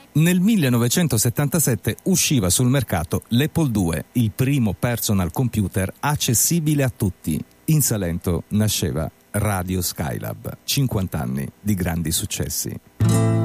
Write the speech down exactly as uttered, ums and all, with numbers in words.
Nel millenovecentosettantasette usciva sul mercato l'Apple due, il primo personal computer accessibile a tutti. In Salento nasceva Radio Skylab, cinquanta anni di grandi successi.